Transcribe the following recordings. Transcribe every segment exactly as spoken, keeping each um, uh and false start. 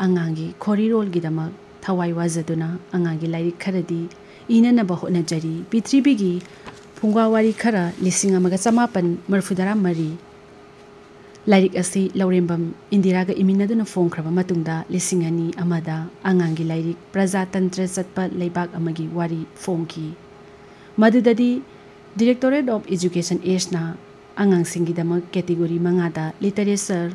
angangi khorirolgidama thawai wajaduna angangi lairik kharadi inanaba hotnajari Prithibigi phungwawari khara lising amaga chamapan marfudara mari lairik asi laurembam Indiraga iminaduna phongkraba matungda lising ani amada angangi lairik Prajatantra chatpa leibak amagi wari phongki madudadi Directorate of Education Ace na angang singidama category mangada literature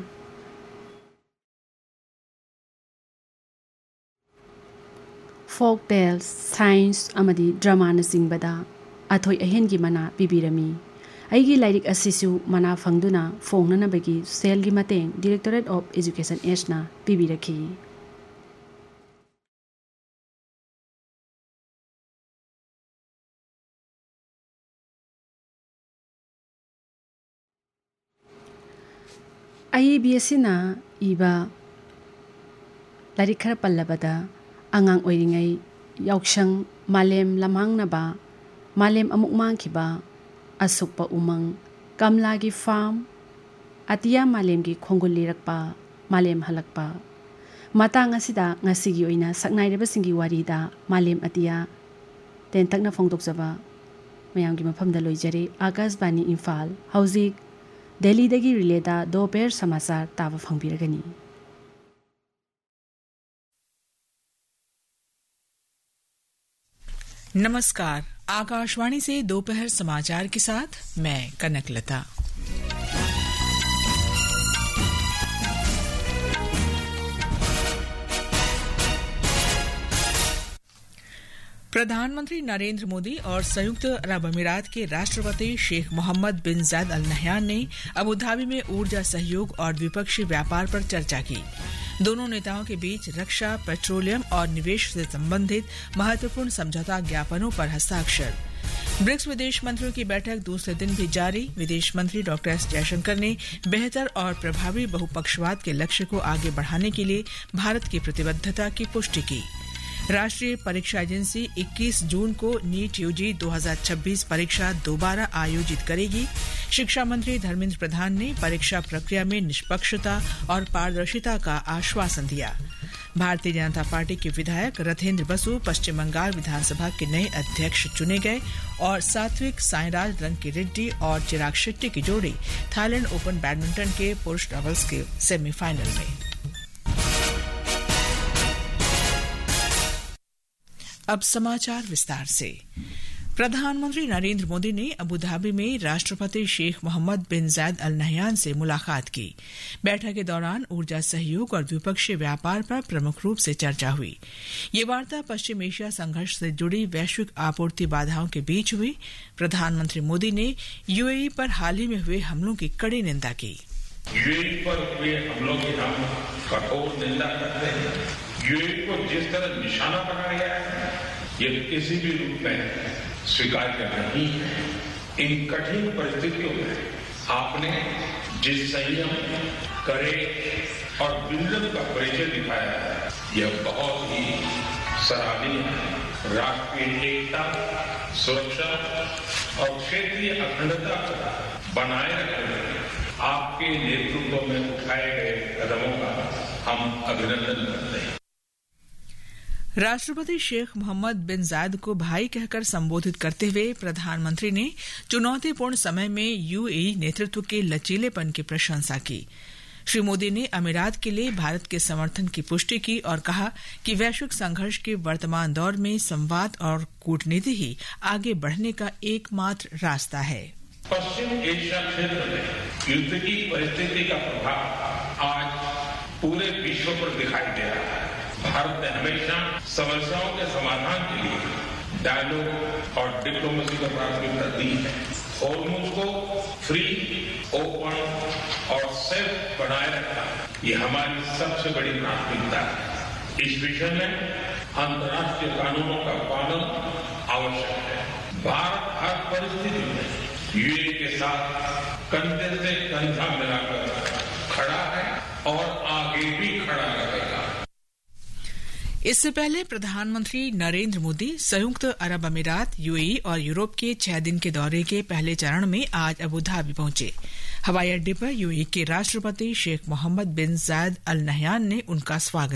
folk tales science amadi drama na singbada athoi ahengi mana pibirami aigi lairik asisu mana phangduna phongnana bagi sel gi mateng Directorate of Education Ace na pibirakhi I B S na iba lairik khara pallabada angang oiringai yauksang malem lamang na ba malem amuk mangkiba asukpa umang kamlagi farm atia malem gi khongul lirakpa malem halakpa matang asida ngasigi oina saknaireba singi warida malem atia ten takna phongdokjaba mayamgi mafamda loijare Akashbani Imphal hauzik Delhi dagi releda doper samachar taba phangbiragani नमस्कार आकाशवाणी से दोपहर समाचार के साथ मैं कनकलता। प्रधानमंत्री नरेंद्र मोदी और संयुक्त अरब अमीरात के राष्ट्रपति शेख मोहम्मद बिन जायद अल नहयान ने अबू धाबी में ऊर्जा सहयोग और द्विपक्षीय व्यापार पर चर्चा की। दोनों नेताओं के बीच रक्षा, पेट्रोलियम और निवेश से संबंधित महत्वपूर्ण समझौता ज्ञापनों पर हस्ताक्षर। ब्रिक्स विदेश मंत्रियों की बैठक दूसरे दिन भी जारी। विदेश मंत्री डॉक्टर एस जयशंकर ने बेहतर और प्रभावी बहुपक्षवाद के लक्ष्य को आगे बढ़ाने के लिए भारत की प्रतिबद्धता की पुष्टि की। राष्ट्रीय परीक्षा एजेंसी इक्कीस जून को नीट यूजी दो हज़ार छब्बीस परीक्षा दोबारा आयोजित करेगी। शिक्षा मंत्री धर्मेंद्र प्रधान ने परीक्षा प्रक्रिया में निष्पक्षता और पारदर्शिता का आश्वासन दिया। भारतीय जनता पार्टी के विधायक रथेंद्र बसु पश्चिम बंगाल विधानसभा के नए अध्यक्ष चुने गए और सात्विक साईराज रंकीरेड्डी और चिराग शेट्टी की जोड़ी थाईलैंड ओपन बैडमिंटन के पुरुष डबल्स के सेमीफाइनल में। अब समाचार विस्तार से। प्रधानमंत्री नरेंद्र मोदी ने अबू धाबी में राष्ट्रपति शेख मोहम्मद बिन जायद अल नहयान से मुलाकात की। बैठक के दौरान ऊर्जा सहयोग और द्विपक्षीय व्यापार पर प्रमुख रूप से चर्चा हुई। ये वार्ता पश्चिम एशिया संघर्ष से जुड़ी वैश्विक आपूर्ति बाधाओं के बीच हुई। प्रधानमंत्री मोदी ने यूएई पर हाल ही में हुए हमलों की कड़ी निंदा की। यूएई पर हुए हमलों की हम कठोर निंदा करते हैं। यूएई को जिस तरह निशाना बनाया गया है ये किसी भी रूप में स्वीकार्य नहीं है। इन कठिन परिस्थितियों में आपने जिस संयम, करे और विजन का परिचय दिखाया है यह बहुत ही सराहनीय है। राष्ट्रीय एकता, सुरक्षा और क्षेत्रीय अखंडता को बनाए रखने में आपके नेतृत्व में उठाए गए कदमों का हम अभिनंदन करते हैं। राष्ट्रपति शेख मोहम्मद बिन जायद को भाई कहकर संबोधित करते हुए प्रधानमंत्री ने चुनौतीपूर्ण समय में यूएई नेतृत्व के लचीलेपन की प्रशंसा की। श्री मोदी ने अमीरात के लिए भारत के समर्थन की पुष्टि की और कहा कि वैश्विक संघर्ष के वर्तमान दौर में संवाद और कूटनीति ही आगे बढ़ने का एकमात्र रास्ता है। पश्चिम एशिया क्षेत्र में युद्ध की परिस्थिति का प्रभाव आज पूरे विश्व पर दिखाई दे रहा है। भारत ने हमेशा समस्याओं के समाधान के लिए डायलॉग और डिप्लोमेसी को प्राथमिकता दी है। होर्मुज को फ्री, ओपन और सेफ बनाए रखना ये हमारी सबसे बड़ी प्राथमिकता है। इस विषय में अंतर्राष्ट्रीय कानूनों का पालन आवश्यक है। भारत हर परिस्थिति में यूएई के साथ कंधे से कंधा मिलाकर खड़ा है और आगे भी खड़ा रहेगा। इससे पहले प्रधानमंत्री नरेंद्र मोदी संयुक्त अरब अमीरात, यूएई और यूरोप के छह दिन के दौरे के पहले चरण में आज अबू धाबी पहुंचे। हवाई अड्डे पर यूएई के राष्ट्रपति शेख मोहम्मद बिन जायद अल नहयान ने उनका स्वागत